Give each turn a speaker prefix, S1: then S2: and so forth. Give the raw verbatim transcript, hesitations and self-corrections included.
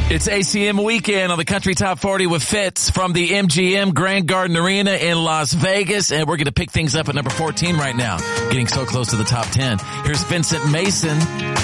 S1: It's A C M weekend on the Country Top forty with Fitz from the M G M Grand Garden Arena in Las Vegas. And we're going to pick things up at number fourteen right now, getting so close to the top ten. Here's Vincent Mason.